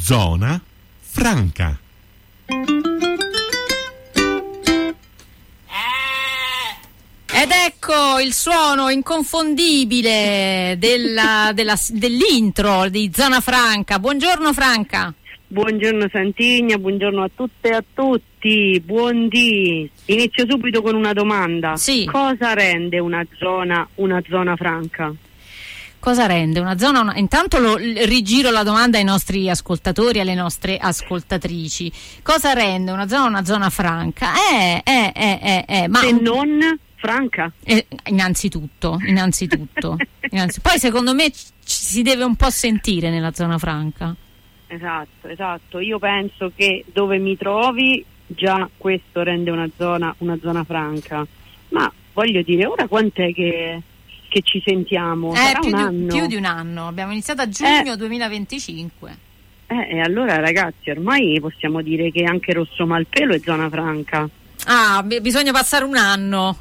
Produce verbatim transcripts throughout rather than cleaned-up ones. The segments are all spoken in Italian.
Zona Franca. Ed ecco il suono inconfondibile della, della, dell'intro di Zona Franca. Buongiorno Franca. Buongiorno Santigna, buongiorno a tutte e a tutti, buondì. Inizio subito con una domanda. Sì. Cosa rende una zona una zona franca? Cosa rende una zona una... Intanto lo, rigiro la domanda ai nostri ascoltatori e alle nostre ascoltatrici. Cosa rende una zona una zona franca? Eh, eh, eh, eh, eh ma... Se non franca? Eh, innanzitutto, innanzitutto. innanzitutto. Poi secondo me ci si deve un po' sentire nella zona franca. Esatto, esatto. Io penso che dove mi trovi già questo rende una zona una zona franca. Ma voglio dire, ora quant'è che, che ci sentiamo? Eh, Sarà più, un di, anno? più di un anno. Abbiamo iniziato a giugno eh. duemilaventicinque. Eh, e allora ragazzi, ormai possiamo dire che anche Rosso Malpelo è zona franca. Ah, b- bisogna passare un anno.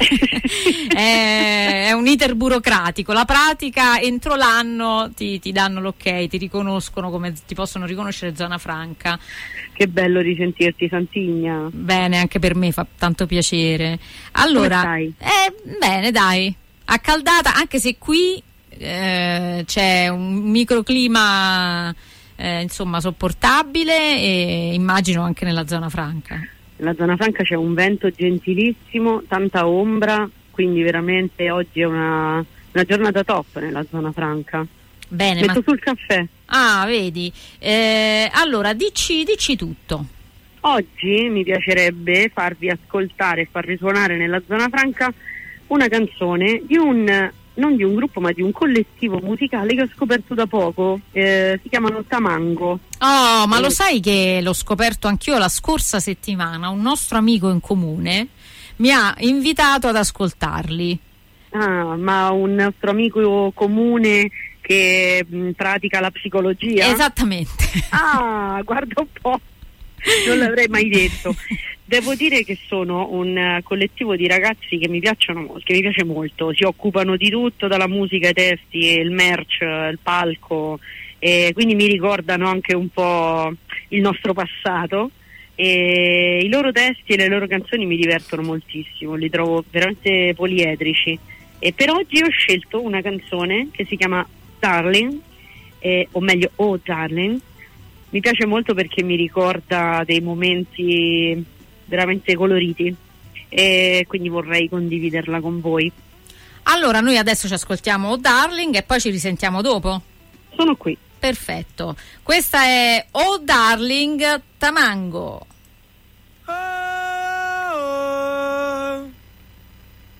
è, è un iter burocratico. La pratica, entro l'anno ti, ti danno l'ok, ti riconoscono come ti possono riconoscere zona franca. Che bello risentirti Santigna. Bene, anche per me fa tanto piacere. Allora, come stai? Eh, bene, dai, accaldata, anche se qui eh, c'è un microclima eh, insomma sopportabile, e immagino anche nella zona franca. Nella zona franca c'è un vento gentilissimo, tanta ombra, quindi veramente oggi è una, una giornata top nella zona franca. Bene, metto ma... sul caffè. Ah, vedi. Eh, allora, dici, dici tutto. Oggi mi piacerebbe farvi ascoltare e far risuonare nella zona franca una canzone di un, non di un gruppo, ma di un collettivo musicale che ho scoperto da poco. Eh, si chiamano Tamango. Oh, ma lo sai che l'ho scoperto anch'io la scorsa settimana? Un nostro amico in comune mi ha invitato ad ascoltarli. Ah, ma un nostro amico comune che mh, pratica la psicologia? Esattamente. Ah, guarda un po', non l'avrei mai detto. Devo dire che sono un uh, collettivo di ragazzi che mi piacciono molto, che mi piace molto, si occupano di tutto, dalla musica ai testi, il merch, il palco, e quindi mi ricordano anche un po' il nostro passato, e i loro testi e le loro canzoni mi divertono moltissimo, li trovo veramente poliedrici. E per oggi ho scelto una canzone che si chiama Darling, eh, o meglio Oh Darling. Mi piace molto perché mi ricorda dei momenti veramente coloriti, e quindi vorrei condividerla con voi. Allora noi adesso ci ascoltiamo Oh Darling e poi ci risentiamo dopo? Sono qui. Perfetto, questa è Oh Darling, Tamango.